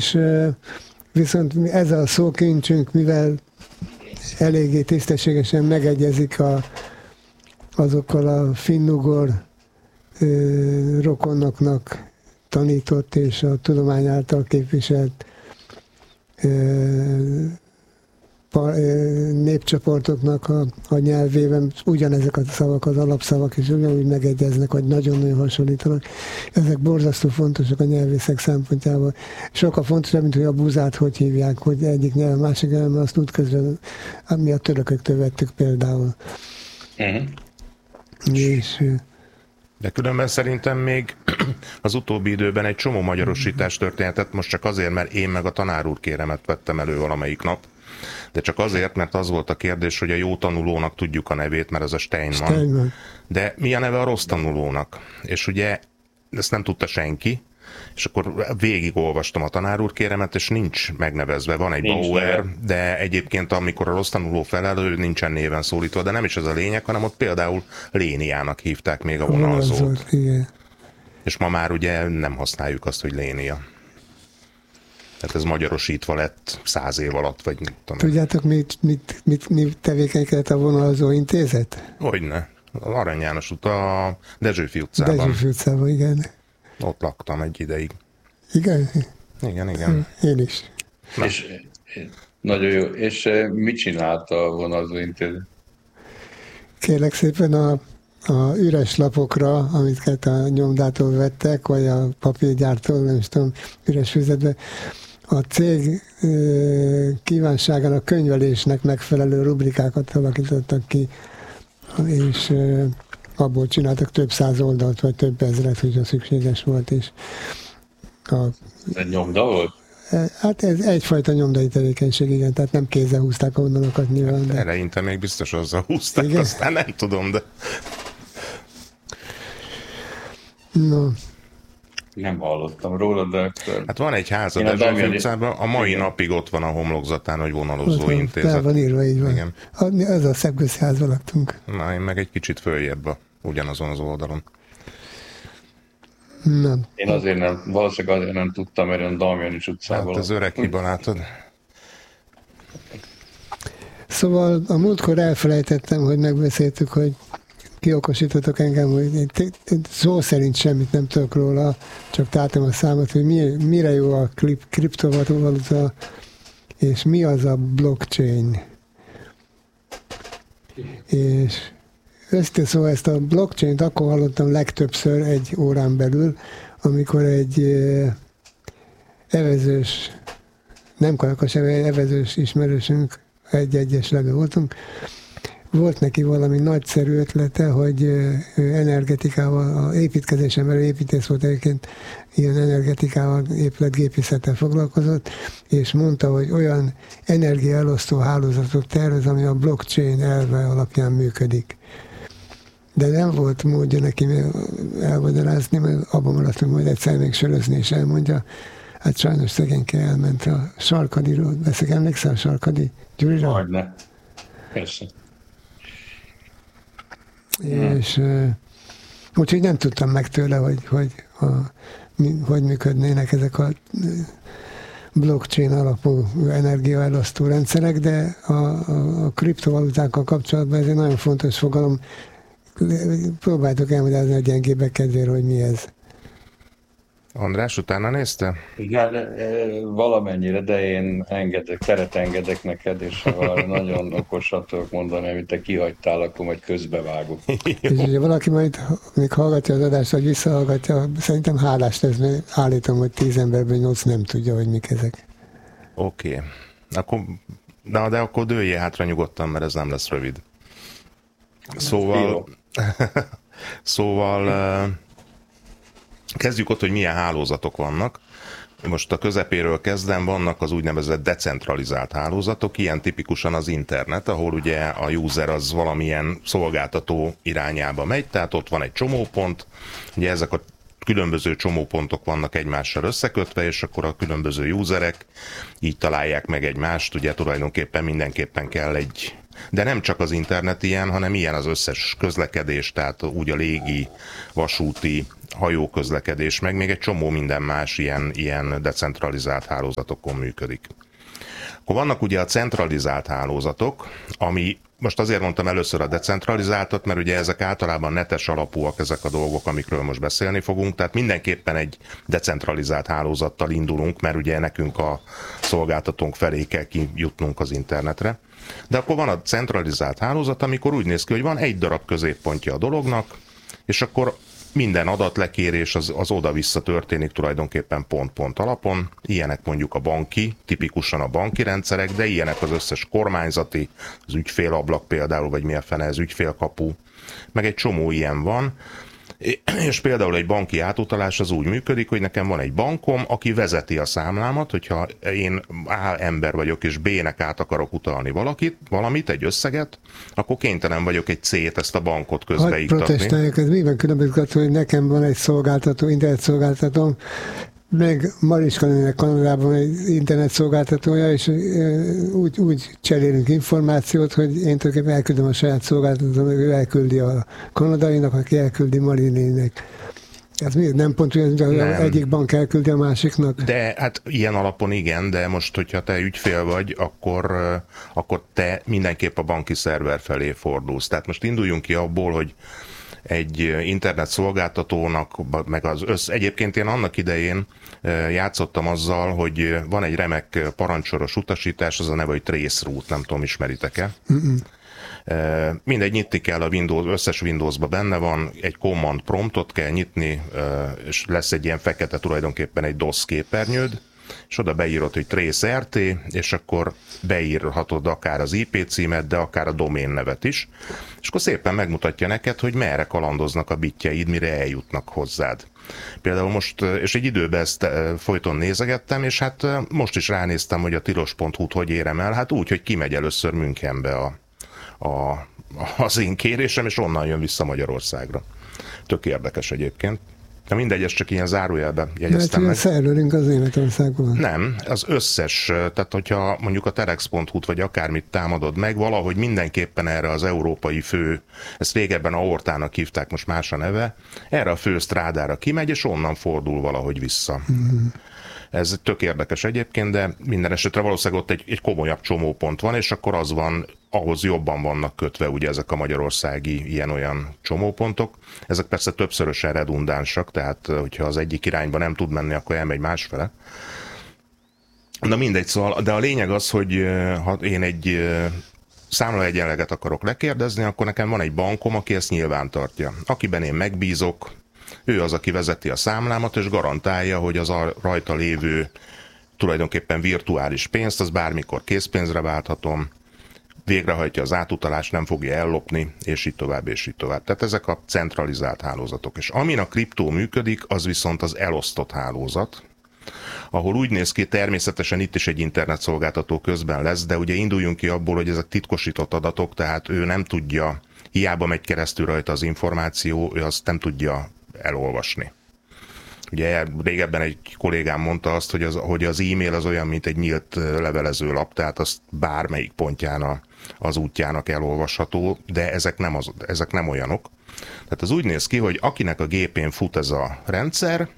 és viszont ez a szókincsünk, mivel eléggé tisztességesen megegyezik azokkal a finnugor rokonoknak tanított és a tudomány által képviselt népcsoportoknak a nyelvében ugyanezek a szavak, az alapszavak is ugyanúgy megegyeznek, vagy nagyon-nagyon hasonlítanak. Ezek borzasztó fontosak a nyelvészek szempontjából. Sokkal fontosabb, mint hogy a buzát hogy hívják, hogy egyik nyelv, másik nyelv, mert azt útközben, mi a törököktől vettük például. És de különben szerintem még az utóbbi időben egy csomó magyarosítás történetet, most csak azért, mert én meg a tanár úr kéremet vettem elő valamelyik nap, de csak azért, mert az volt a kérdés, hogy a jó tanulónak tudjuk a nevét, mert az a Steinman. De mi a neve a rossz tanulónak? És ugye ezt nem tudta senki, és akkor végigolvastam a tanár úr kéremet, és nincs megnevezve, van egy Bauer, de egyébként amikor a rossz tanuló felelő, nincsen néven szólítva, de nem is ez a lényeg, hanem ott például Léniának hívták még a vonalzót. És ma már ugye nem használjuk azt, hogy Lénia. Tehát ez magyarosítva lett 100 év alatt, vagy nem tudom. Tudjátok, mit tevékenykedett a vonalzó intézet? Hogyne. Az Arany János út a Dezsőfi utcában. Dezsőfi utcában, igen. Ott laktam egy ideig. Igen? Igen. Én is. És, nagyon jó. És mit csinált a vonalzó intézet? Kérlek szépen a üres lapokra, amiket a nyomdától vettek, vagy a papírgyártól, nem tudom, üres füzetbe, a cég kívánságának, könyvelésnek megfelelő rubrikákat alakítottak ki, és abból csináltak több száz oldalt, vagy több ezret, hogyha szükséges volt is. Ez nyomda volt? Hát ez egyfajta nyomdai tevékenység, igen, tehát nem kézzel húzták a vonalakat nyilván. De... Eleinte még biztos azzal húzták, igen? Aztán nem tudom, de... No. Nem hallottam róla, de... Hát van egy ház a Dezsőfi utcában, a mai napig ott van a homlokzatán, hogy vonalozó intézet. Fel van írva, így van. Igen. Ez a Szepkőszi házban laktunk. Na, én meg egy kicsit följebb ugyanazon az oldalon. Nem. Én valószínűleg azért nem tudtam, mert a Damjanics utcában. Hát az öreg hiba, látod. Szóval a múltkor elfelejtettem, hogy megbeszéltük, hogy kiokosítottak engem, hogy én szó szerint semmit nem tudok róla, csak találtam a számot, hogy mire jó a kriptovaluta, és mi az a blockchain. És szóval ezt a blockchain-t akkor hallottam legtöbbször egy órán belül, amikor egy evezős, nem karakas, evezős ismerősünk, egy-egyes levő voltunk, volt neki valami nagyszerű ötlete, hogy energetikával, építkezésen belül építész volt egyébként, ilyen energetikával, épületgépészettel foglalkozott, és mondta, hogy olyan energiaelosztó hálózatot tervez, ami a blockchain elve alapján működik. De nem volt módja neki elmagyarázni, mert abban maradtunk, majd egyszer még sörözni, és elmondja. Hát sajnos szegényke elment a Sarkadiról. Beszélek, emlékszel a Sarkadi Gyurira? Hogyne. Persze. És úgyhogy nem tudtam meg tőle, hogy működnének ezek a blockchain alapú energiaelosztó rendszerek, de a kriptovalutákkal kapcsolatban ez egy nagyon fontos fogalom. Próbáltok elmagyarázni a gyengébbek kedvére, hogy mi ez. András, utána nézte? Igen, valamennyire, de én teret engedek neked, és ha nagyon okosat tudok mondani, amit te kihagytál, akkor majd közbevágok. És hogyha valaki majd még hallgatja az adást, vagy visszahallgatja, szerintem hálás lesz, mert állítom, hogy 10 emberben 8 nem tudja, hogy mik ezek. Oké. De akkor dőljél hátra nyugodtan, mert ez nem lesz rövid. Szóval kezdjük ott, hogy milyen hálózatok vannak. Most a közepéről kezdem, vannak az úgynevezett decentralizált hálózatok, ilyen tipikusan az internet, ahol ugye a user az valamilyen szolgáltató irányába megy, tehát ott van egy csomópont, ugye ezek a különböző csomópontok vannak egymással összekötve, és akkor a különböző userek így találják meg egymást, ugye tulajdonképpen mindenképpen kell egy de nem csak az internet ilyen, hanem ilyen az összes közlekedés, tehát úgy a légi, vasúti, hajóközlekedés, meg még egy csomó minden más ilyen decentralizált hálózatokon működik. Akkor vannak ugye a centralizált hálózatok, ami most azért mondtam először a decentralizáltat, mert ugye ezek általában netes alapúak ezek a dolgok, amikről most beszélni fogunk, tehát mindenképpen egy decentralizált hálózattal indulunk, mert ugye nekünk a szolgáltatónk felé kell kijutnunk az internetre. De akkor van a centralizált hálózat, amikor úgy néz ki, hogy van egy darab középpontja a dolognak, és akkor minden adatlekérés az oda-vissza történik tulajdonképpen pont-pont alapon. Ilyenek mondjuk a banki, tipikusan a banki rendszerek, de ilyenek az összes kormányzati, az ügyfélablak például, vagy mi a fene, az ügyfélkapu, meg egy csomó ilyen van. És például egy banki átutalás az úgy működik, hogy nekem van egy bankom, aki vezeti a számlámat, hogyha én A ember vagyok, és B-nek át akarok utalni valamit, egy összeget, akkor kénytelen vagyok egy C-t, ezt a bankot közbeiktatni. Protestáljak, ez miben különbözik, hogy nekem van egy szolgáltató, internetszolgáltatóm, meg Mariska Kanadában egy internetszolgáltatója, és úgy cserélünk információt, hogy én tulajdonképpen elküldöm a saját szolgáltatónak, ő elküldi a kanadainak, aki elküldi Marinének. Ez nem pont olyan, hogy egyik bank elküldi a másiknak? De hát ilyen alapon igen, de most, hogyha te ügyfél vagy, akkor te mindenképp a banki szerver felé fordulsz. Tehát most induljunk ki abból, hogy egy internet szolgáltatónak, meg egyébként én annak idején játszottam azzal, hogy van egy remek parancsoros utasítás, az a neve, hogy traceroute, nem tudom, ismeritek-e? Mindegy, nyitni kell a Windows, összes Windowsba benne van, egy command promptot kell nyitni, és lesz egy ilyen fekete tulajdonképpen egy DOS képernyőd, és oda beírod, hogy trace RT, és akkor beírhatod akár az IP címet, de akár a domén nevet is, és akkor szépen megmutatja neked, hogy merre kalandoznak a bitjeid, mire eljutnak hozzád. Például most, és egy időben ezt folyton nézegettem, és hát most is ránéztem, hogy a tilos.hu-t hogy érem el, hát úgy, hogy kimegy először Münchenbe az én kérésem, és onnan jön vissza Magyarországra. Tök érdekes egyébként. De mindegy, ezt csak ilyen zárójelben jegyeztem meg. Szerverünk az Németországban. Nem, az összes, tehát hogyha mondjuk a telex.hu-t vagy akármit támadod meg, valahogy mindenképpen erre az európai fő, ezt régebben aortának hívták, most más a neve, erre a fő strádára kimegy, és onnan fordul valahogy vissza. Ez tök érdekes egyébként, de minden esetre valószínűleg ott egy komolyabb csomópont van, és akkor az van, ahhoz jobban vannak kötve ugye ezek a magyarországi ilyen-olyan csomópontok. Ezek persze többszörösen redundánsak, tehát hogyha az egyik irányba nem tud menni, akkor elmegy másfele. Na mindegy, szóval, de a lényeg az, hogy ha én egy számlaegyenleget akarok lekérdezni, akkor nekem van egy bankom, aki ezt nyilván tartja. Akiben én megbízok, ő az, aki vezeti a számlámat, és garantálja, hogy az rajta lévő tulajdonképpen virtuális pénzt, az bármikor készpénzre válthatom, végrehajtja az átutalást, nem fogja ellopni, és így tovább, és így tovább. Tehát ezek a centralizált hálózatok. És amin a kriptó működik, az viszont az elosztott hálózat, ahol úgy néz ki, természetesen itt is egy internetszolgáltató közben lesz, de ugye induljunk ki abból, hogy ezek titkosított adatok, tehát ő nem tudja, hiába megy keresztül rajta az információ, ő azt nem tudja elolvasni. Ugye régebben egy kollégám mondta azt, hogy az e-mail az olyan, mint egy nyílt levelezőlap, tehát azt bármelyik pontján az útjának elolvasható, de ezek nem olyanok. Tehát az úgy néz ki, hogy akinek a gépén fut ez a rendszer,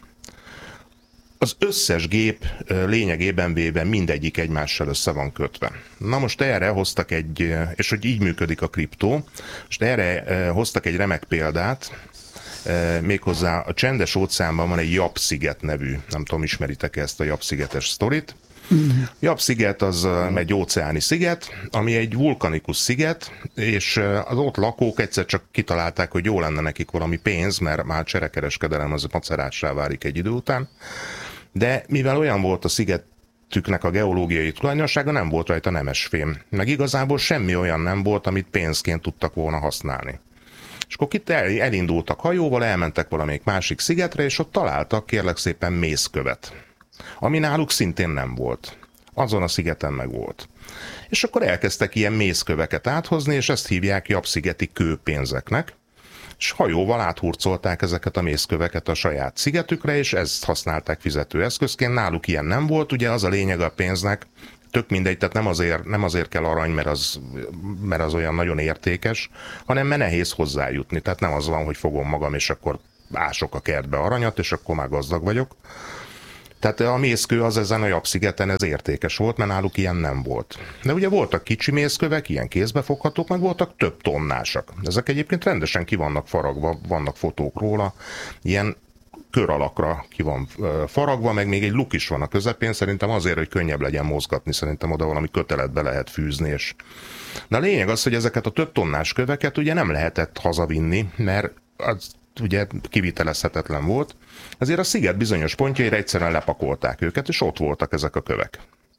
az összes gép lényegében véve mindegyik egymással össze van kötve. Na most erre hoztak és hogy így működik a kriptó, most erre hoztak egy remek példát, méghozzá a Csendes óceánban van egy Yap-sziget nevű, nem tudom, ismeritek ezt a Yap-szigetes sztorit. Yap-sziget az egy óceáni sziget, ami egy vulkanikus sziget, és az ott lakók egyszer csak kitalálták, hogy jó lenne nekik valami pénz, mert már cserekereskedelem az macerássá válik egy idő után. De mivel olyan volt a szigetüknek a geológiai tulajdonsága, nem volt rajta nemesfém. Meg igazából semmi olyan nem volt, amit pénzként tudtak volna használni. És akkor itt elindultak hajóval, elmentek valamelyik másik szigetre, és ott találtak kérlek szépen mészkövet, ami náluk szintén nem volt. Azon a szigeten meg volt. És akkor elkezdtek ilyen mészköveket áthozni, és ezt hívják Yap-szigeti kőpénzeknek, és hajóval áthurcolták ezeket a mészköveket a saját szigetükre, és ezt használták fizetőeszközként. Náluk ilyen nem volt, ugye az a lényeg a pénznek, tök mindegy, tehát nem azért kell arany, mert az olyan nagyon értékes, hanem mert nehéz hozzájutni. Tehát nem az van, hogy fogom magam, és akkor ások a kertbe aranyat, és akkor már gazdag vagyok. Tehát a mészkő az ezen a Jobb-szigeten ez értékes volt, mert náluk ilyen nem volt. De ugye voltak kicsi mészkövek, ilyen kézbefoghatók, meg voltak több tonnásak. Ezek egyébként rendesen ki vannak faragva, vannak fotók róla, ilyen kör alakra ki van faragva, meg még egy luk is van a közepén, szerintem azért, hogy könnyebb legyen mozgatni, szerintem oda valami kötelet be lehet fűzni. És... De a lényeg az, hogy ezeket a több tonnás köveket ugye nem lehetett hazavinni, mert az ugye kivitelezhetetlen volt, ezért a sziget bizonyos pontjaira egyszerűen lepakolták őket, és ott voltak ezek a kövek.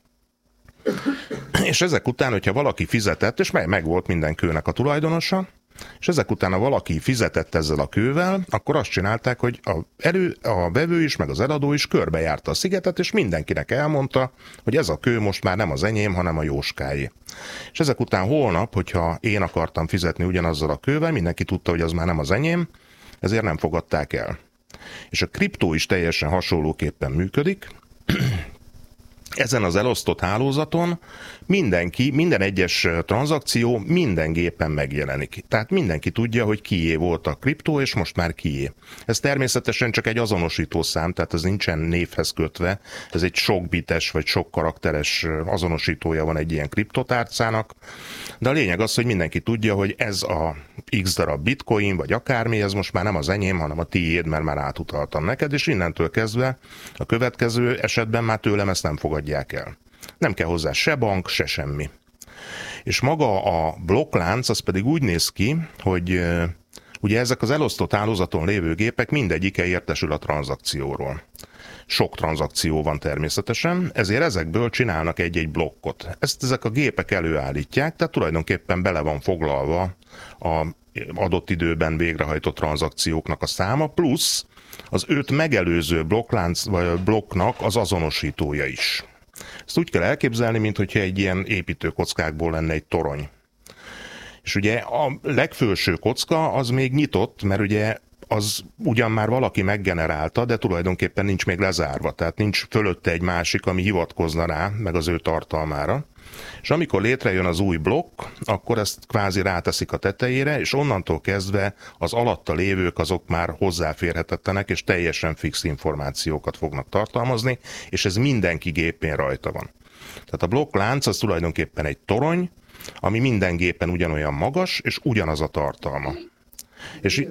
És ezek után, hogyha valaki fizetett, és meg volt minden kőnek a tulajdonosa, és ezek után, ha valaki fizetett ezzel a kővel, akkor azt csinálták, hogy a vevő is, meg az eladó is körbejárta a szigetet, és mindenkinek elmondta, hogy ez a kő most már nem az enyém, hanem a Jóskáé. És ezek után holnap, hogyha én akartam fizetni ugyanazzal a kővel, mindenki tudta, hogy az már nem az enyém, ezért nem fogadták el. És a kriptó is teljesen hasonlóképpen működik. Ezen az elosztott hálózaton minden egyes tranzakció minden gépen megjelenik. Tehát mindenki tudja, hogy kié volt a kriptó, és most már kié. Ez természetesen csak egy azonosítószám, tehát ez nincsen névhez kötve, ez egy sok bites vagy sok karakteres azonosítója van egy ilyen kriptotárcának, de a lényeg az, hogy mindenki tudja, hogy ez a X darab bitcoin, vagy akármi, ez most már nem az enyém, hanem a tiéd, mert már átutaltam neked, és innentől kezdve a következő esetben már tőlem ezt nem fogadják el. Nem kell hozzá se bank, se semmi. És maga a blokklánc az pedig úgy néz ki, hogy ugye ezek az elosztott hálózaton lévő gépek mindegyike értesül a tranzakcióról. Sok tranzakció van természetesen, ezért ezekből csinálnak egy-egy blokkot. Ezt ezek a gépek előállítják, tehát tulajdonképpen bele van foglalva a adott időben végrehajtott tranzakcióknak a száma, plusz az 5 megelőző blokklánc vagy blokknak az azonosítója is. Ezt úgy kell elképzelni, mintha egy ilyen építőkockákból lenne egy torony. És ugye a legfelső kocka az még nyitott, mert ugye az ugyan már valaki meggenerálta, de tulajdonképpen nincs még lezárva, tehát nincs fölötte egy másik, ami hivatkozna rá, meg az ő tartalmára. És amikor létrejön az új blokk, akkor ezt kvázi ráteszik a tetejére, és onnantól kezdve az alatta lévők azok már hozzáférhetetlenek, és teljesen fix információkat fognak tartalmazni, és ez mindenki gépén rajta van. Tehát a blokklánc az tulajdonképpen egy torony, ami minden gépen ugyanolyan magas, és ugyanaz a tartalma. És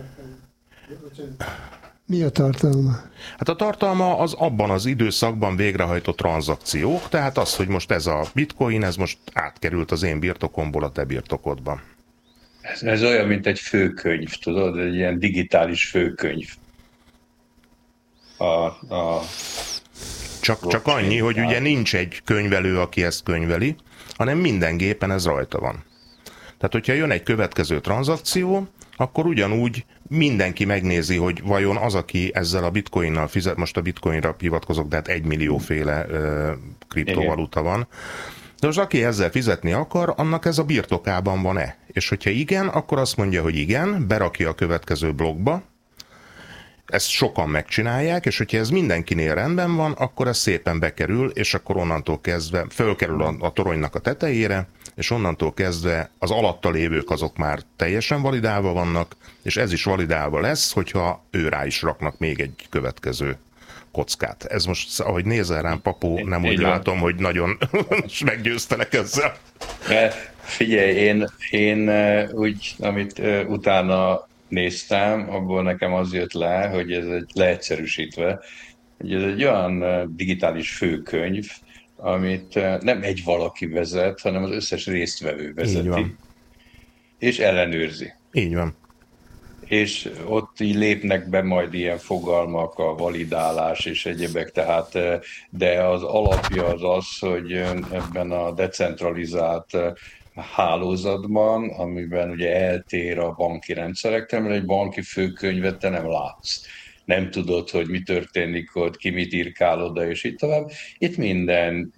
mi a tartalma? Hát a tartalma az abban az időszakban végrehajtott tranzakciók, tehát az, hogy most ez a bitcoin, ez most átkerült az én birtokomból a te birtokodba. Ez olyan, mint egy főkönyv, tudod? Egy ilyen digitális főkönyv. Csak annyi, hogy ugye nincs egy könyvelő, aki ezt könyveli, hanem minden gépen ez rajta van. Tehát, hogyha jön egy következő tranzakció, akkor ugyanúgy mindenki megnézi, hogy vajon az, aki ezzel a bitcoinnal fizet, most a bitcoinra hivatkozok, de hát 1 millió féle kriptovaluta van. De most aki ezzel fizetni akar, annak ez a birtokában van-e? És hogyha igen, akkor azt mondja, hogy igen, berakja a következő blokkba, ezt sokan megcsinálják, és hogyha ez mindenkinél rendben van, akkor ez szépen bekerül, és akkor onnantól kezdve fölkerül a toronynak a tetejére, és onnantól kezdve az alatta lévők azok már teljesen validálva vannak, és ez is validálva lesz, hogyha ő rá is raknak még egy következő kockát. Ez most, ahogy nézel rám, Papó, nem úgy látom, hogy nagyon meggyőztelek ezzel. Figyelj, én úgy, amit utána néztem, abból nekem az jött le, hogy ez egy leegyszerűsítve, hogy ez egy olyan digitális főkönyv, amit nem egy valaki vezet, hanem az összes résztvevő vezeti, és ellenőrzi. Így van. És ott így lépnek be majd ilyen fogalmak, a validálás és egyebek, tehát, de az alapja az az, hogy ebben a decentralizált hálózatban, amiben ugye eltér a banki rendszerektől, mert egy banki főkönyvet te nem látsz. Nem tudod, hogy mi történik ott, ki mit írkál oda, és így tovább. Itt minden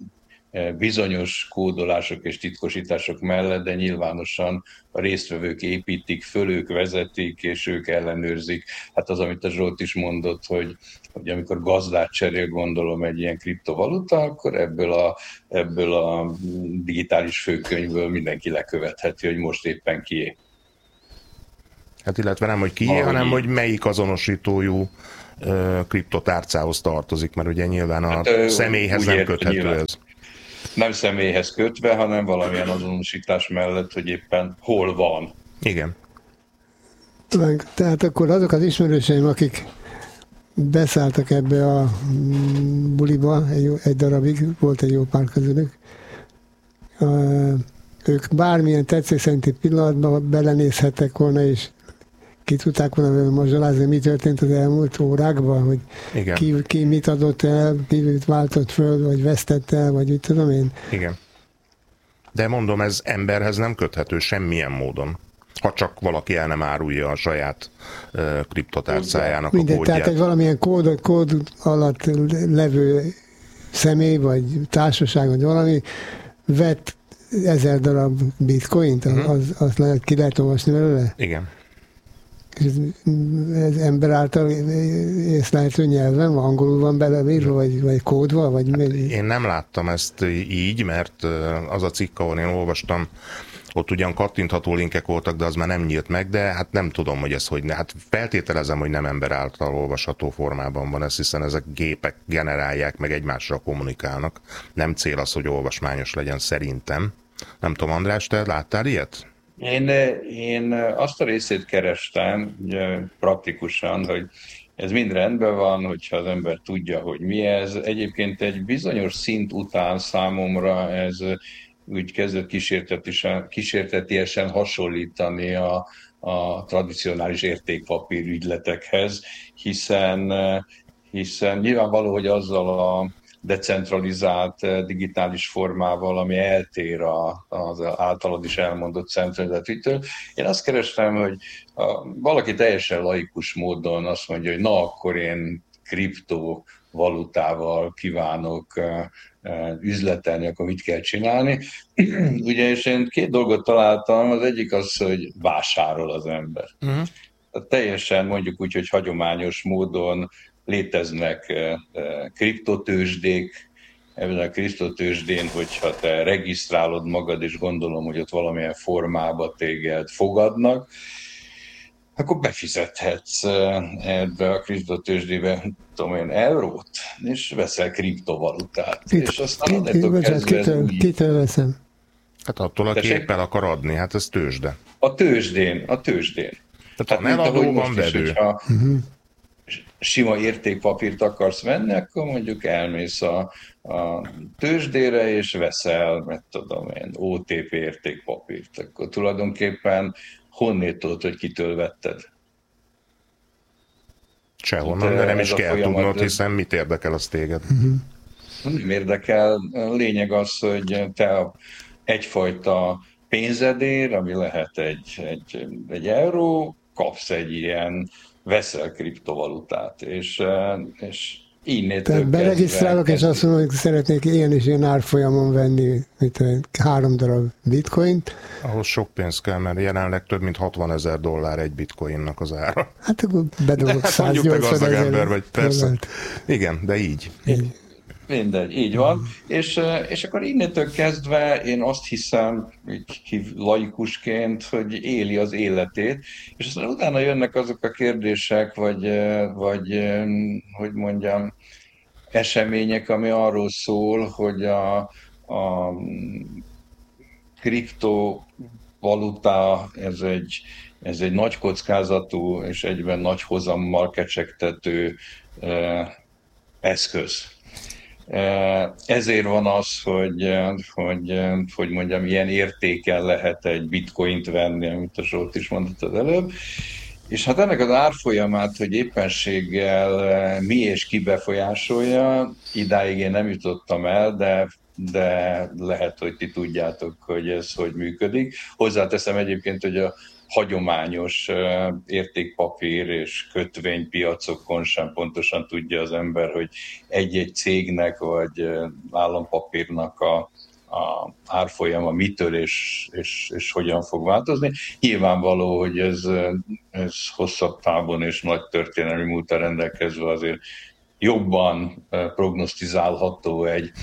bizonyos kódolások és titkosítások mellett, de nyilvánosan a résztvevők építik föl, ők vezetik, és ők ellenőrzik. Hát az, amit a Zsolt is mondott, hogy amikor gazdát cserél, gondolom, egy ilyen kriptovaluta, akkor ebből a digitális főkönyvből mindenki lekövetheti, hogy most éppen kié. Hát illetve nem, hogy kié, hanem hogy melyik azonosítójú kriptotárcához tartozik, mert ugye nyilván a személyhez nem köthető ez. Nem személyhez kötve, hanem valamilyen azonosítás mellett, hogy éppen hol van. Igen. Tehát akkor azok az ismerőseim, akik beszálltak ebbe a buliba, egy darabig, volt egy jó pár közülük, ők bármilyen tetszés szerinti pillanatban belenézhettek volna, és ki tudták volna mazsolázni, mi történt az elmúlt órákban, hogy ki mit adott el, ki mit váltott föl, vagy vesztett el, vagy mit tudom én. Igen. De mondom, ez emberhez nem köthető semmilyen módon. Ha csak valaki el nem árulja a saját kriptotárcájának a kódját. Tehát egy valamilyen kód alatt levő személy, vagy társaság, vagy valami vett 1000 darab bitcoint, azt ki lehet olvasni belőle? Igen. Ez ember által észlelhető nyelven, angolul van beleírva, vagy kódva? Vagy hát én nem láttam ezt így, mert az a cikk, ahol én olvastam, ott ugyan kattintható linkek voltak, de az már nem nyílt meg, de hát nem tudom, hogy ez hogy. Hát feltételezem, hogy nem ember által olvasható formában van ez, hiszen ezek gépek generálják, meg egymással kommunikálnak. Nem cél az, hogy olvasmányos legyen szerintem. Nem tudom, András, te láttál ilyet? Én azt a részét kerestem, ugye, praktikusan, hogy ez mind rendben van, hogyha az ember tudja, hogy mi ez. Egyébként egy bizonyos szint után számomra ez úgy kezdett kísértetiesen hasonlítani a tradicionális értékpapír ügyletekhez, hiszen nyilvánvaló, hogy azzal a decentralizált digitális formával, ami eltér az általad is elmondott centralizált ügytől. Én azt kerestem, hogy valaki teljesen laikus módon azt mondja, hogy na, akkor én kriptovalutával kívánok üzletelni, akkor mit kell csinálni. Ugye, és én 2 dolgot találtam, az egyik az, hogy vásárol az ember. Teljesen mondjuk úgy, hogy hagyományos módon léteznek kriptotőzsdék, ebben a kriptotőzsdén, hogyha te regisztrálod magad, és gondolom, hogy ott valamilyen formában téged fogadnak, akkor befizethetsz ebbe a kriptotőzsdébe, tudom én, eurót, és veszel kriptovalutát. És aztán kitől veszem? Hát attól, aki éppen akar adni, hát ez tőzsde. A tőzsdén. Tehát hát eladó van vevő. Sima értékpapírt akarsz venni, akkor mondjuk elmész a tőzsdére, és veszel, mert tudom én, OTP értékpapírt. Akkor tulajdonképpen honnét tudod, hogy kitől vetted? Sehonnan, de nem is kell tudnod, hiszen mit érdekel az téged? Nem érdekel. A lényeg az, hogy te egyfajta pénzedér, ami lehet egy euró, kapsz egy ilyen, veszel kriptovalutát, és innétől tehát beregisztrálok, és azt mondom, hogy szeretnék ilyen és ilyen árfolyamon venni 3 darab bitcoint. Ahhoz sok pénz kell, mert jelenleg több mint $60,000 egy bitcoinnak az ára. Hát akkor bedobok 180 ember vagy, persze. Igen, de így. Mindegy, így van. És akkor innétől kezdve én azt hiszem, így laikusként, hogy éli az életét, és aztán utána jönnek azok a kérdések, vagy hogy mondjam, események, ami arról szól, hogy a kriptovaluta, ez egy nagy kockázatú és egyben nagy hozammal kecsegtető eszköz. Ezért van az, hogy mondjam, ilyen értéken lehet egy bitcoint venni, amit a Zsolt is mondott az előbb. És hát ennek az árfolyamát, hogy éppenséggel mi és ki befolyásolja, idáig én nem jutottam el, de lehet, hogy ti tudjátok, hogy ez hogy működik. Hozzáteszem egyébként, hogy a hagyományos értékpapír és kötvénypiacokon sem pontosan tudja az ember, hogy egy-egy cégnek vagy állampapírnak a árfolyama mitől és hogyan fog változni. Nyilvánvaló, hogy ez hosszabb távon és nagy történelmi múlttal rendelkezve azért jobban prognosztizálható egy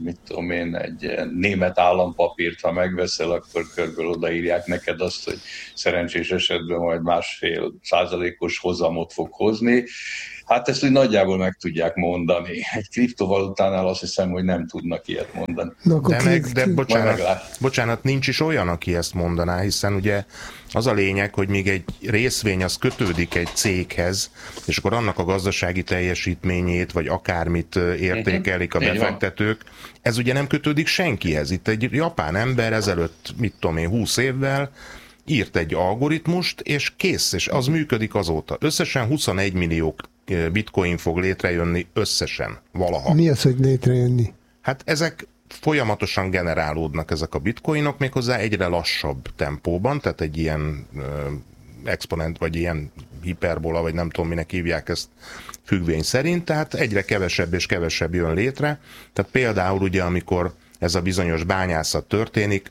német állampapírt, ha megveszel, akkor körülbelül odaírják neked azt, hogy szerencsés esetben majd 1,5% hozamot fog hozni. Hát ezt úgy nagyjából meg tudják mondani. Egy kriptovalutánál azt hiszem, hogy nem tudnak ilyet mondani. De bocsánat, nincs is olyan, aki ezt mondaná, hiszen ugye az a lényeg, hogy még egy részvény az kötődik egy céghez, és akkor annak a gazdasági teljesítményét, vagy akármit értékelik a befektetők. Ez ugye nem kötődik senkihez. Itt egy japán ember ezelőtt, 20 évvel írt egy algoritmust, és kész, és az működik azóta. Összesen 21 millió bitcoin fog létrejönni összesen, valaha. Mi az, hogy létrejönni? Hát ezek folyamatosan generálódnak, ezek a bitcoinok, méghozzá egyre lassabb tempóban, tehát egy ilyen exponent, vagy ilyen hiperbola, vagy nem tudom, minek hívják ezt függvény szerint, tehát egyre kevesebb és kevesebb jön létre. Tehát például ugye, amikor ez a bizonyos bányászat történik,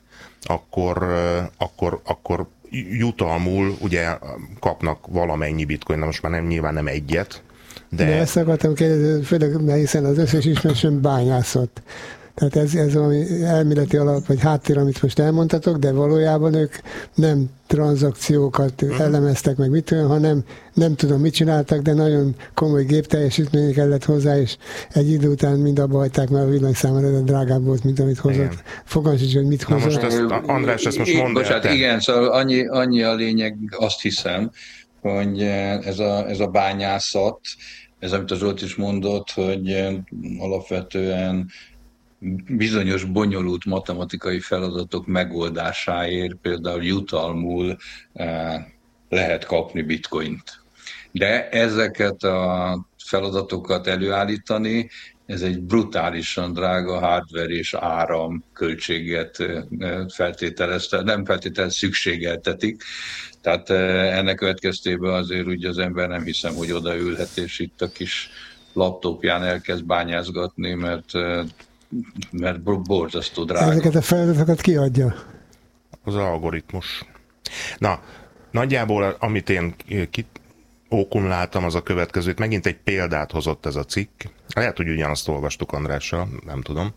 akkor jutalmul ugye kapnak valamennyi bitcoin, na most már nyilván nem egyet, de ezt akartam kérdezni, főleg, mert hiszen az összes ismerősöm bányászott. Tehát ez valami elméleti alap, vagy háttér, amit most elmondtatok, de valójában ők nem tranzakciókat elemeztek meg, mit tudom, hanem nem tudom, mit csináltak, de nagyon komoly gépteljesítmény kellett hozzá, és egy idő után mind abba hagyták, mert a villanyszámra drágább volt, mint amit hozott. Fogalmam sincs, hogy mit hozott. Na most András, ezt most mondd el te. Igen, szóval annyi a lényeg, azt hiszem, hogy ez a bányászat, ez, amit az Zsolt is mondott, hogy alapvetően bizonyos bonyolult matematikai feladatok megoldásáért például jutalmul lehet kapni bitcoint. De ezeket a feladatokat előállítani, ez egy brutálisan drága hardware és áram költséget nem feltételez szükségeltetik. Tehát ennek következtében azért ugye az ember nem hiszem, hogy odaülhet, és itt a kis laptopján elkezd bányázgatni, mert borzasztó drága. Ezeket a feladatokat kiadja? Az algoritmus. Na, nagyjából amit én ókumuláltam, az a következőt. Megint egy példát hozott ez a cikk. Lehet, hogy ugyanazt olvastuk Andrással, nem tudom.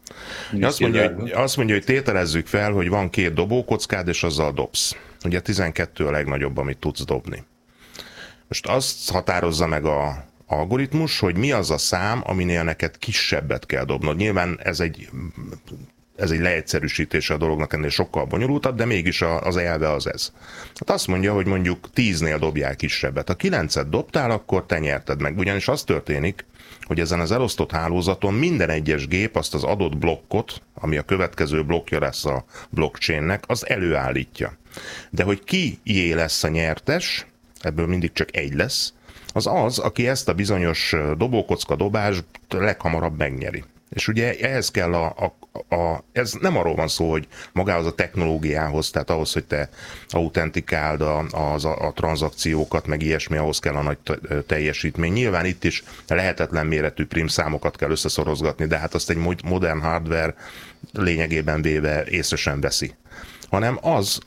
Azt mondja, hogy tételezzük fel, hogy van 2 dobókockád, és azzal dobsz. Ugye 12 a legnagyobb, amit tudsz dobni. Most azt határozza meg a algoritmus, hogy mi az a szám, aminél neked kisebbet kell dobnod. Nyilván ez egy leegyszerűsítése a dolognak, ennél sokkal bonyolultabb, de mégis az elve az ez. Hát azt mondja, hogy mondjuk 10-nél dobjál kisebbet. Ha 9-et dobtál, akkor te nyerted meg. Ugyanis az történik, hogy ezen az elosztott hálózaton minden egyes gép azt az adott blokkot, ami a következő blokkja lesz a blockchainnek, az előállítja. De hogy kié lesz a nyertes, ebből mindig csak egy lesz, az, aki ezt a bizonyos dobókocka dobást leghamarabb megnyeri. És ugye ehhez kell ez nem arról van szó, hogy magához a technológiához, tehát ahhoz, hogy te autentikáld a tranzakciókat, meg ilyesmi, ahhoz kell a nagy teljesítmény. Nyilván itt is lehetetlen méretű prímszámokat kell összeszorozgatni, de hát azt egy modern hardware lényegében véve észre sem veszi. Hanem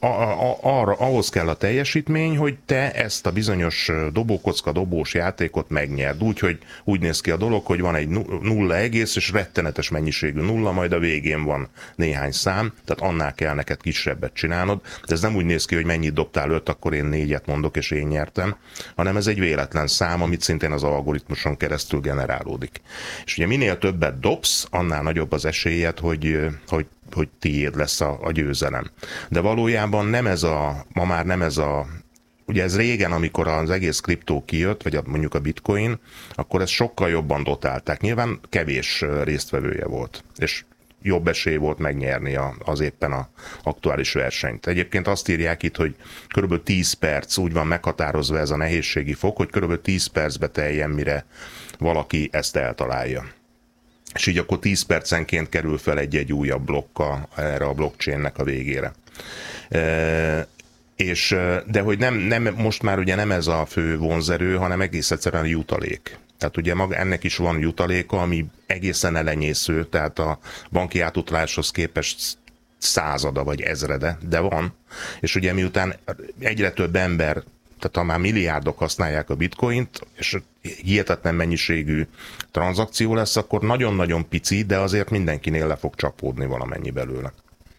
ahhoz kell a teljesítmény, hogy te ezt a bizonyos dobókocka dobós játékot megnyerd. Úgy néz ki a dolog, hogy van egy nulla egész, és rettenetes mennyiségű nulla, majd a végén van néhány szám, tehát annál kell neked kisebbet csinálnod. De ez nem úgy néz ki, hogy mennyit dobtál 5, akkor én 4-et mondok, és én nyertem, hanem ez egy véletlen szám, amit szintén az algoritmuson keresztül generálódik. És ugye minél többet dobsz, annál nagyobb az esélyed, hogy tiéd lesz a győzelem. De valójában ma már nem ez ugye ez régen, amikor az egész kriptó kijött, vagy mondjuk a bitcoin, akkor ezt sokkal jobban dotálták. Nyilván kevés résztvevője volt, és jobb esély volt megnyerni az éppen az aktuális versenyt. Egyébként azt írják itt, hogy kb. 10 perc, úgy van meghatározva ez a nehézségi fok, hogy kb. 10 percbe teljen, mire valaki ezt eltalálja. És így akkor 10 percenként kerül fel egy újabb blokka erre a blockchainnek a végére. De hogy nem, most már ugye nem ez a fő vonzerő, hanem egész egyszerűen a jutalék. Tehát ugye maga ennek is van jutaléka, ami egészen elenyésző, tehát a banki átutaláshoz képest százada vagy ezrede, de van. És ugye miután egyre több ember, tehát ha már milliárdok használják a bitcoint, és hihetetlen mennyiségű tranzakció lesz, akkor nagyon-nagyon pici, de azért mindenkinél le fog csapódni valamennyi belőle.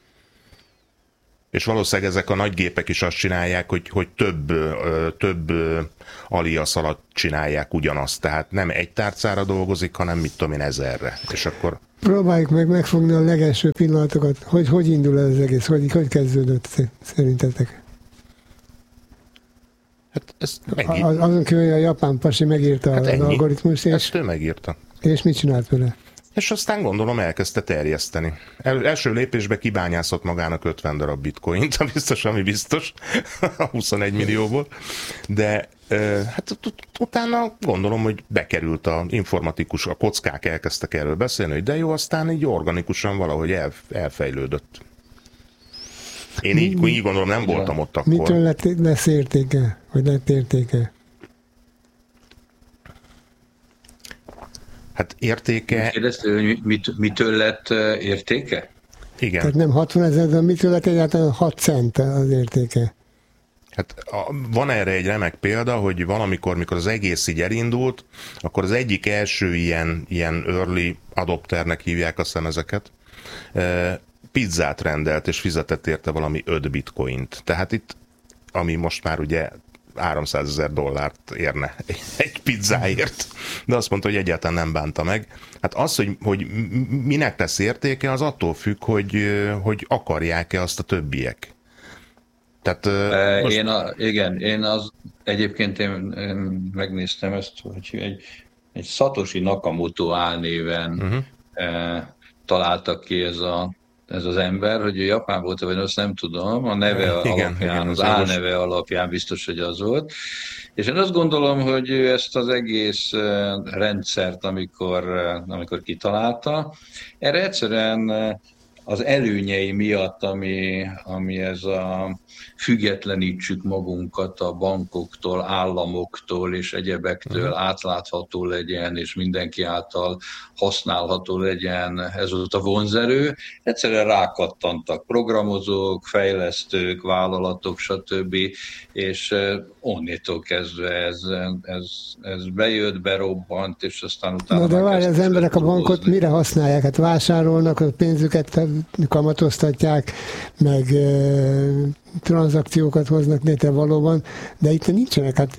És valószínűleg ezek a nagy gépek is azt csinálják, hogy több alias alatt csinálják ugyanazt. Tehát nem egy tárcára dolgozik, hanem mit tudom én, 1000-re. És akkor... Próbáljuk megfogni a legelső pillanatokat. Hogy indul ez az egész? Hogy kezdődött szerintetek? Hát ez azon kívül, a japán pasi megírta az algoritmust, és... Ezt ő megírta. És mit csinált vele? És aztán gondolom elkezdte terjeszteni. Első lépésben kibányászott magának 50 darab bitcoint, ami biztos, a 21 millióból, de hát utána gondolom, hogy bekerült a informatikus, a kockák elkezdtek erről beszélni, hogy de jó, aztán így organikusan valahogy elfejlődött. Én így gondolom, nem voltam ott akkor. Mitől lesz értéke? Vagy lett értéke? Hát értéke... Kérdezte, hogy mitől lett értéke? Igen. Tehát nem 60 000, de mitől lett egyáltalán 6 cent az értéke? Hát van erre egy remek példa, hogy valamikor, mikor az egész így elindult, akkor az egyik első ilyen early adopternek hívják, azt hiszem ezeket, pizzát rendelt, és fizetett érte valami 5 bitcoint. Tehát itt, ami most már ugye $300 000 érne egy pizzáért, de azt mondta, hogy egyáltalán nem bánta meg. Hát az, hogy minek tesz értéke, az attól függ, hogy akarják-e azt a többiek. Tehát, egyébként én megnéztem ezt, hogy egy Satoshi Nakamoto álnéven találtak ki ez az ember, hogy ő japán volt, vagy azt nem tudom, a neve alapján, az álneve alapján biztos, hogy az volt. És én azt gondolom, hogy ő ezt az egész rendszert, amikor kitalálta, erre egyszerűen az előnyei miatt, ami ez a függetlenítsük magunkat a bankoktól, államoktól és egyebektől, átlátható legyen, és mindenki által használható legyen, ez volt a vonzerő. Egyszerűen rákattantak programozók, fejlesztők, vállalatok, stb. És onnétól kezdve ez bejött, berobbant, és aztán utána... Na de várj, az emberek a bankot mire használják? Hát vásárolnak, a pénzüket kamatoztatják, meg tranzakciókat hoznak létre valóban, de itt nincsenek, hát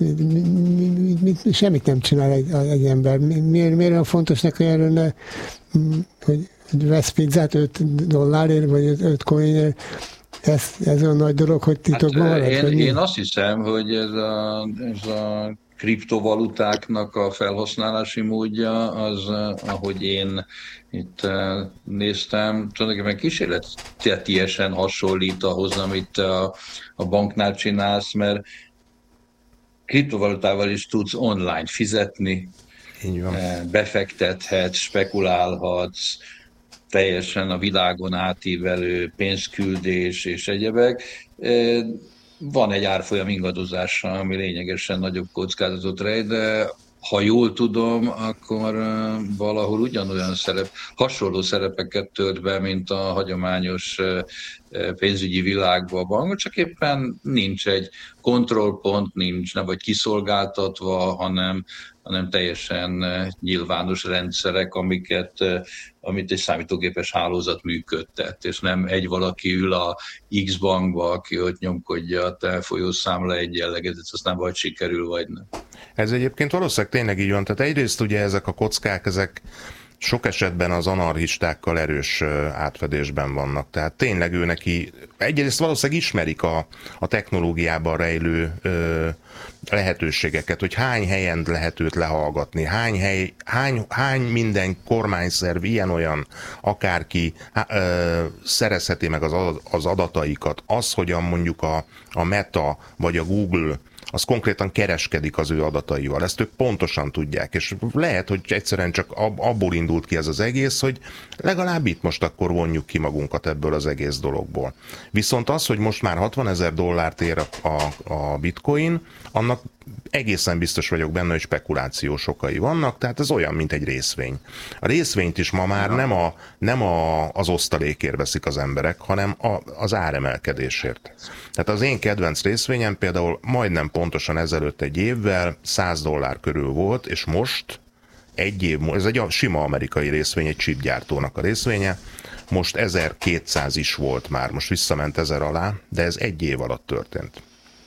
semmit nem csinál egy ember. Miért olyan fontos neki erről, hogy vesz pizzát $5 vagy 5 coinért? Ez olyan nagy dolog, hogy titokban hát, marad? Én azt hiszem, hogy ez a kriptovalutáknak a felhasználási módja, az, ahogy én itt néztem, tulajdonképpen kísérletiesen hasonlít ahhoz, amit a banknál csinálsz, mert kriptovalutával is tudsz online fizetni, befektethetsz, spekulálhatsz, teljesen a világon átívelő pénzküldés és egyebek. Van egy árfolyam ingadozása, ami lényegesen nagyobb kockázatot rejt, de ha jól tudom, akkor valahol ugyanolyan hasonló szerepeket tölt be, mint a hagyományos pénzügyi világban a bank, csak éppen nincs egy kontrollpont, nem vagy kiszolgáltatva, hanem teljesen nyilvános rendszerek, amit egy számítógépes hálózat működtet, és nem egy valaki ül a X bankba, aki ott nyomkodja a te folyószámla egyenleget, azt nem vagy sikerül, vagy nem. Ez egyébként valószínűleg tényleg így van. Tehát egyrészt ugye ezek a kockák, ezek sok esetben az anarchistákkal erős átfedésben vannak. Tehát tényleg ő neki, egyrészt valószínűleg ismerik a technológiában rejlő lehetőségeket, hogy hány helyen lehet őt lehallgatni, hány minden kormányszerv ilyen-olyan, akárki szerezheti meg az adataikat. Az, hogyan mondjuk a Meta vagy a Google az konkrétan kereskedik az ő adataival. Ezt ők pontosan tudják, és lehet, hogy egyszerűen csak abból indult ki ez az egész, hogy legalább itt most akkor vonjuk ki magunkat ebből az egész dologból. Viszont az, hogy most már $60,000 ér a bitcoin, annak egészen biztos vagyok benne, hogy spekulációs okai vannak, tehát ez olyan, mint egy részvény. A részvényt is ma már nem az osztalékért veszik az emberek, hanem az áremelkedésért. Tehát az én kedvenc részvényem például majdnem pontosan ezelőtt egy évvel $100 körül volt, és most egy év, ez egy sima amerikai részvény, egy chipgyártónak a részvénye, most 1200 is volt már, most visszament 1000 alá, de ez egy év alatt történt.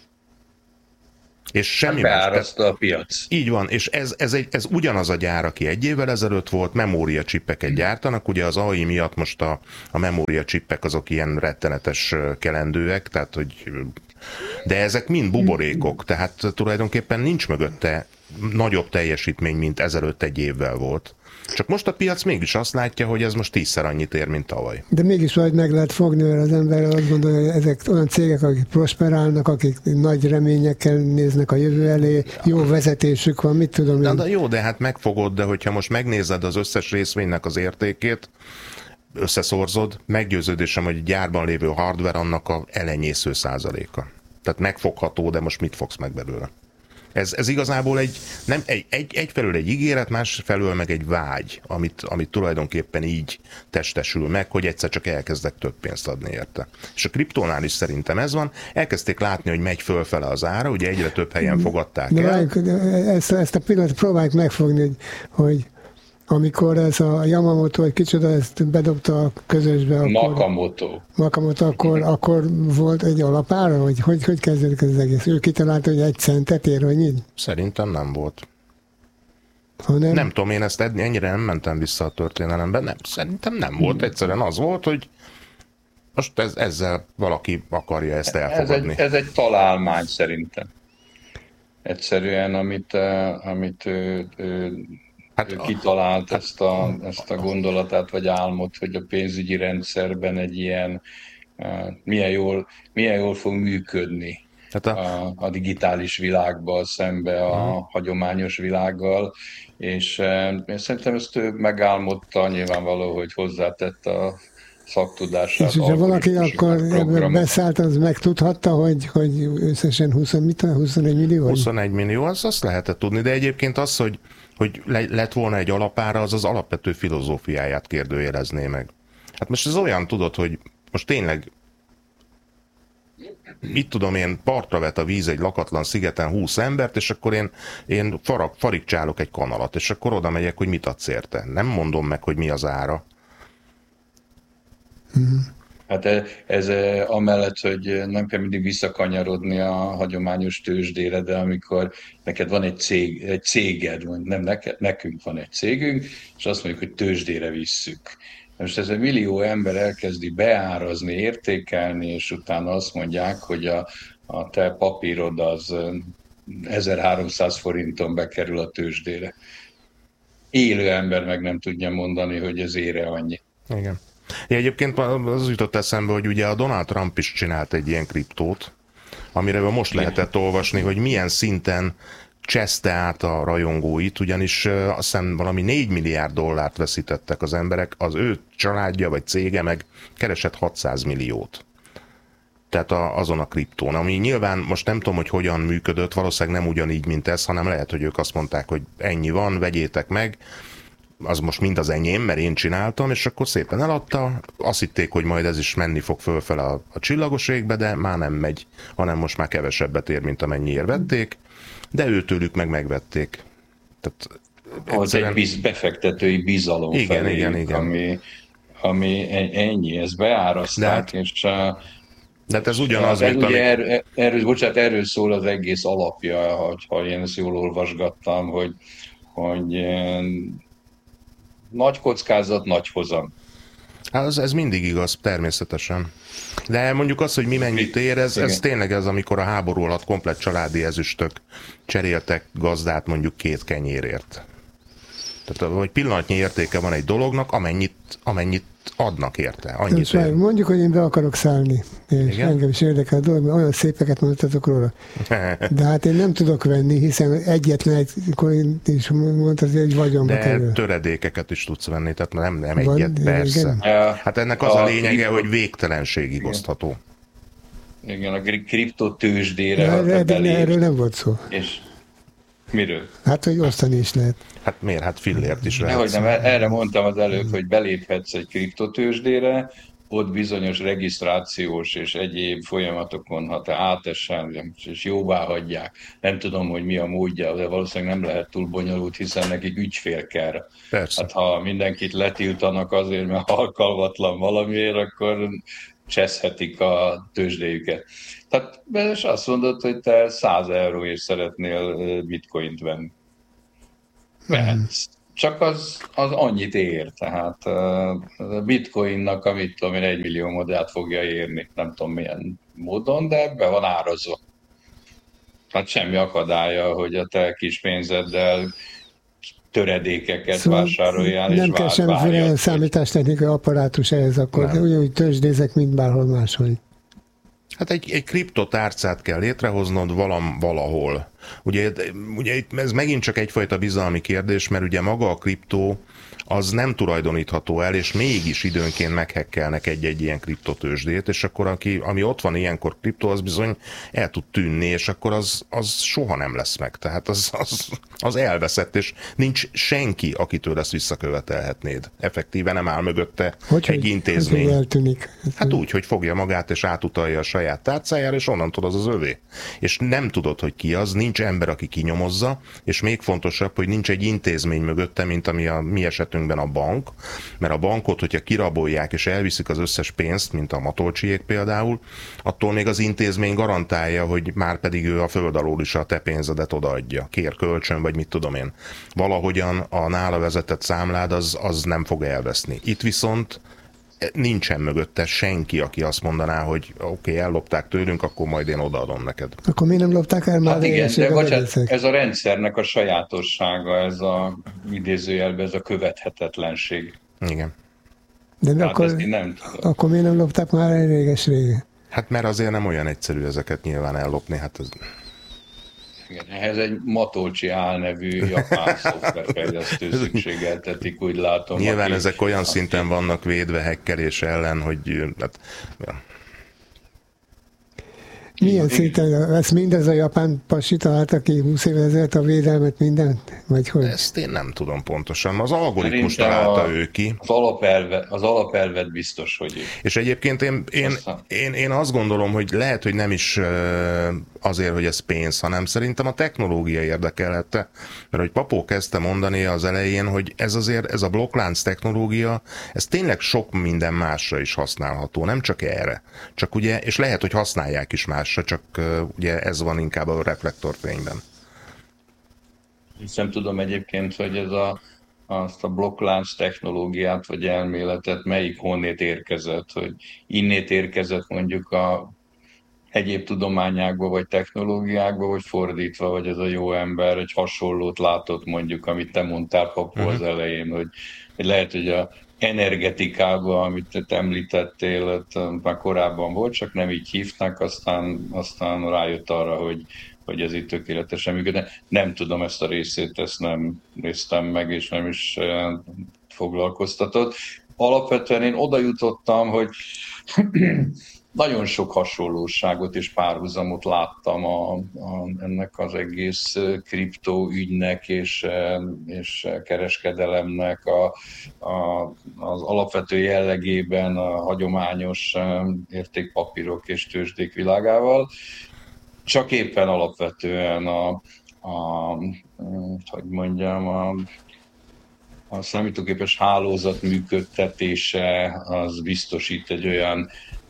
És semmi beáraszta a piac. Így van, és ez ugyanaz a gyár, aki egy évvel ezelőtt volt, memóriacsippeket gyártanak, ugye az AI miatt most a memóriacsippek azok ilyen rettenetes kelendőek, tehát hogy de ezek mind buborékok, tehát tulajdonképpen nincs mögötte nagyobb teljesítmény, mint ezelőtt egy évvel volt. Csak most a piac mégis azt látja, hogy ez most 10-szer annyit ér, mint tavaly. De mégis valahogy meg lehet fogni, mert az ember azt gondolja, hogy ezek olyan cégek, akik prosperálnak, akik nagy reményekkel néznek a jövő elé, jó vezetésük van, mit tudom én. De jó, de hát megfogod, de hogyha most megnézed az összes részvénynek az értékét, összeszorzod, meggyőződésem, hogy gyárban lévő hardware annak a elenyésző százaléka. Tehát megfogható, de most mit fogsz meg belőle? Ez igazából egyfelől egy ígéret, másfelől meg egy vágy, amit tulajdonképpen így testesül meg, hogy egyszer csak elkezdek több pénzt adni érte. És a kriptónál is szerintem ez van. Elkezdték látni, hogy megy fölfele az ára, ugye egyre több helyen fogadták el. Ezt a pillanatot próbáljuk megfogni, hogy amikor ez a Yamamoto, vagy kicsoda, ezt bedobta a közösbe, Nakamoto, akkor volt egy alapára, hogy kezdődik ez az egész? Ő kitalálta, hogy 1 centet ér, vagy így? Szerintem nem volt. Nem tudom, én ezt ennyire nem mentem vissza a történelemben, nem, szerintem nem volt. Egyszerűen az volt, hogy most ezzel valaki akarja ezt elfogadni. Ez egy találmány szerintem. Egyszerűen, amit ő kitalált ezt a gondolatát, vagy álmot, hogy a pénzügyi rendszerben egy ilyen milyen jól fog működni a digitális világban szembe a hagyományos világgal, és én szerintem ezt ő megálmodta, nyilvánvaló, hogy hozzátett a szaktudását. És ha valaki akkor ebből beszállt, az megtudhatta, hogy összesen 21 millió? 21 millió, azt lehetett tudni, de egyébként az, hogy lett volna egy alapára, az alapvető filozófiáját kérdőjelezné meg. Hát most ez olyan, tudod, hogy most tényleg mit tudom én, partra vet a víz egy lakatlan szigeten 20 embert, és akkor én farigcsálok egy kanalat, és akkor oda megyek, hogy mit adsz érte. Nem mondom meg, hogy mi az ára. Hát ez amellett, hogy nem kell mindig visszakanyarodni a hagyományos tőzsdére, de amikor neked van egy céged, nem neked, nekünk van egy cégünk, és azt mondjuk, hogy tőzsdére visszük. Most ez 1 millió ember elkezdi beárazni, értékelni, és utána azt mondják, hogy a te papírod az 1300 forinton bekerül a tőzsdére. Élő ember meg nem tudja mondani, hogy ez ére annyi. Igen. Egyébként az jutott eszembe, hogy ugye a Donald Trump is csinált egy ilyen kriptót, amire most lehetett olvasni, hogy milyen szinten cseszte át a rajongóit, ugyanis azt hiszem valami $4 milliárd veszítettek az emberek, az ő családja vagy cége meg keresett 600 milliót. Tehát azon a kriptón, ami nyilván most nem tudom, hogy hogyan működött, valószínűleg nem ugyanígy, mint ez, hanem lehet, hogy ők azt mondták, hogy ennyi van, vegyétek meg, az most mind az enyém, mert én csináltam, és akkor szépen eladta, azt hitték, hogy majd ez is menni fog fölfele a csillagos égbe, de már nem megy, hanem most már kevesebbet ér, mint amennyiért vették, de őtőlük meg megvették. Tehát egyszerűen... egy befektetői bizalom igen. Ami ennyi, ezt beáraszták, és... De ez ugyanaz, mint ugye erről szól az egész alapja, ha én ezt jól olvasgattam, hogy nagy kockázat, nagy hozam. Hát ez mindig igaz, természetesen. De mondjuk az, hogy mi mennyit ér, ez tényleg az, amikor a háború alatt komplett családi ezüstök cseréltek gazdát mondjuk 2 kenyérért. Tehát hogy pillanatnyi értéke van egy dolognak, amennyit adnak érte. Annyit mondjuk, hogy én be akarok szállni, és igen? Engem is érdekel a dolog, mert olyan szépeket mondtatok róla. De hát én nem tudok venni, hiszen egyetlen egy coin is mondtad, hogy egy vagyonba kerül. De töredékeket is tudsz venni, tehát nem Van, egyet, persze. Igen. Hát ennek az a lényege, hogy végtelenségig osztható. Igen, a kriptotőzsdére. Erről nem volt szó. És miről? Hát, hogy osztani is lehet. Hát miért? Hát fillért is lehet. Nehogy nem, erre mondtam az előbb, hogy beléphetsz egy kriptotőzsdére, ott bizonyos regisztrációs és egyéb folyamatokon, ha te átessen, és jóvá hagyják. Nem tudom, hogy mi a módja, de valószínűleg nem lehet túl bonyolult, hiszen nekik ügyfél kell. Persze. Hát ha mindenkit letiltanak azért, mert alkalmatlan valamiért, akkor cseszhetik a tőzsdéjüket. Tehát és azt mondod, hogy te 100 euróért szeretnél bitcoint venni. Vehetsz. Csak az annyit ér, tehát a bitcoinnak, amit tudom én, 1 millió modellát fogja érni, nem tudom milyen módon, de be van árazva. Hát semmi akadálya, hogy a te kis pénzeddel töredékeket vásároljál. Nem kell semmiféle számítástechnikai apparátus ehhez, akkor ugyanúgy tőzsdézek, mint bárhol máshol. Hát egy kriptotárcát kell létrehoznod valahol. Ugye itt ez megint csak egyfajta bizalmi kérdés, mert ugye maga a kriptó az nem tulajdonítható el, és mégis időnként meghekkelnek egy ilyen kriptotőzsdét, és akkor ami ott van ilyenkor kriptó, az bizony el tud tűnni, és akkor az soha nem lesz meg. Tehát az elveszett, és nincs senki, akitől ezt visszakövetelhetnéd. Effektíve nem áll mögötte egy intézmény. Hogy eltűnik? Hát úgy, hogy fogja magát, és átutalja a saját tárcájára, és onnantól az övé. És nem tudod, hogy ki az, nincs ember, aki kinyomozza, és még fontosabb, hogy nincs egy intézmény mögötte, mint ami a mi esetünkben a bank, mert a bankot, hogyha kirabolják és elviszik az összes pénzt, mint a Matolcsiék például, attól még az intézmény garantálja, hogy már pedig ő a föld alól is a te pénzedet odaadja. Kér kölcsön, vagy mit tudom én. Valahogyan a nála vezetett számlád az nem fog elveszni. Itt viszont nincsen mögötte senki, aki azt mondaná, hogy oké, ellopták tőlünk, akkor majd én odaadom neked. Akkor mi nem lopták el már? Hát igen, de bocsánat, ez a rendszernek a sajátossága, ez a idézőjelben, ez a követhetetlenség. Igen. De akkor miért nem lopták már el réges-régen? Hát mert azért nem olyan egyszerű ezeket nyilván ellopni, hát ez... Igen, ehhez egy Matolcsi álnevű japán szoftverfejlesztő szükségeltetik, úgy látom. Nyilván ezek olyan szinten vannak védve hekkelés ellen, hogy... Hát, ja. Milyen szinten? Ezt mindez a japán pasi találta ki 20 évvel ezelőtt a védelmet, mindent? Vagy hogy? Ezt én nem tudom pontosan. Az algoritmus találta ő ki. Az alapelvet biztos, hogy ő. És egyébként én azt gondolom, hogy lehet, hogy nem is azért, hogy ez pénz, hanem szerintem a technológia érdekelhette. Mert hogy Papó kezdte mondani az elején, hogy ez a blokklánc technológia, ez tényleg sok minden másra is használható, nem csak erre. Csak ugye, és lehet, hogy használják is másra, csak ugye ez van inkább a reflektorfényben. Nem tudom egyébként, hogy azt a blokklánc technológiát vagy elméletet melyik honnét érkezett, hogy innét érkezett mondjuk a egyéb tudományákba vagy technológiákba, vagy fordítva, vagy ez a jó ember egy hasonlót látott mondjuk, amit te mondtál, Papó, az elején, hogy lehet, hogy a energetikában, amit te említettél, már korábban volt, csak nem így hívták, aztán rájött arra, hogy ez itt tökéletesen működik. Nem tudom ezt a részét, ezt nem néztem meg, és nem is foglalkoztatott. Alapvetően én oda jutottam, hogy nagyon sok hasonlóságot és párhuzamot láttam ennek az egész kriptó ügynek és kereskedelemnek az alapvető jellegében a hagyományos értékpapírok és tőzsdék világával. Csak éppen alapvetően a számítógépes hálózat működtetése az biztosít egy olyan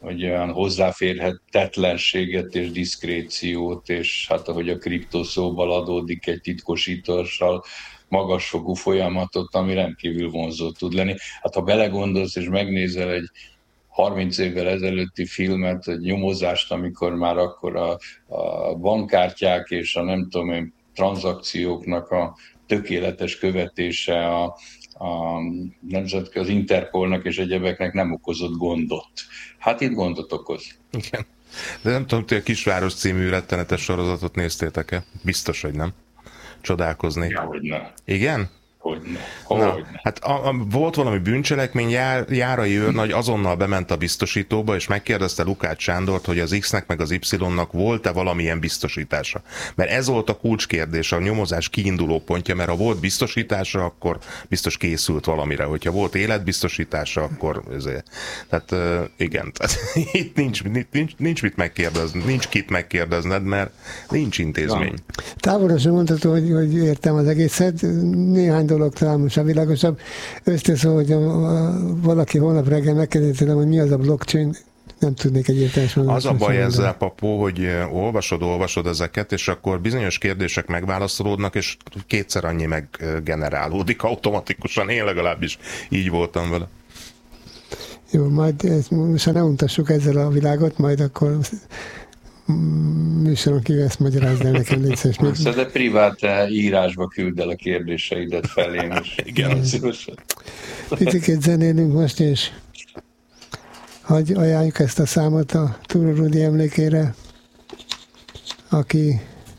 hozzáférhetetlenséget és diszkréciót, és hát ahogy a kriptoszóval adódik egy titkosítással magasfokú folyamatot, ami rendkívül vonzó tud lenni. Hát ha belegondolsz és megnézel egy 30 évvel ezelőtti filmet, egy nyomozást, amikor már akkor a bankkártyák és a nem tudom én, tranzakcióknak a tökéletes követése a nemzetközi Interpolnak és egyebeknek nem okozott gondot. Hát itt gondot okoz. Igen. De nem tudom, hogy a Kisváros című rettenetes sorozatot néztétek-e? Biztos, hogy nem. Csodálkoznék. Ja, hogy nem. Igen? Hogyne. Hát volt valami bűncselekmény, Járai őrnagy azonnal bement a biztosítóba, és megkérdezte Lukács Sándort, hogy az X-nek meg az Y-nak volt-e valamilyen biztosítása. Mert ez volt a kulcskérdés, a nyomozás kiinduló pontja, mert ha volt biztosítása, akkor biztos készült valamire. Hogyha volt életbiztosítása, akkor ezért. Tehát igen, tehát itt nincs mit megkérdezni, nincs kit megkérdezned, mert nincs intézmény. Távolra sem mondható, hogy értem az egészet. Néhány dolog talán most a világosabb. Összeszól, hogy valaki holnap reggel megkérdezi tőlem, hogy mi az a blockchain, nem tudnék egyértelműen mondani. Az a baj ezzel, Papó, hogy olvasod ezeket, és akkor bizonyos kérdések megválaszolódnak, és kétszer annyi meggenerálódik automatikusan. Én legalábbis így voltam vele. Jó, majd most ne untassuk ezzel a világot, majd akkor műsoron kívül ezt magyarázd el nekem, légy szíves. De privát írásba küld el a kérdéseidet felém is. Igen. Picikét zenélünk most, és hagy ajánljuk ezt a számot a Túró Rudi emlékére, aki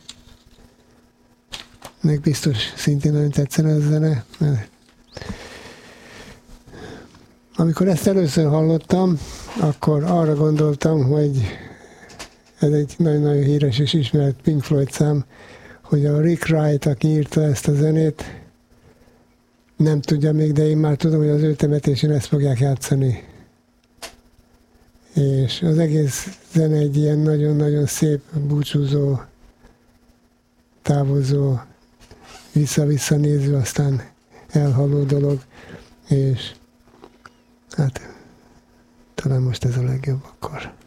meg biztos szintén nagyon tetszene a zene. Amikor ezt először hallottam, akkor arra gondoltam, hogy ez egy nagyon-nagyon híres és ismert Pink Floyd szám, hogy a Rick Wright, aki írta ezt a zenét, nem tudja még, de én már tudom, hogy az ő temetésén ezt fogják játszani. És az egész zene egy ilyen nagyon-nagyon szép, búcsúzó, távozó, vissza-vissza néző, aztán elhaló dolog, és hát talán most ez a legjobb akkor.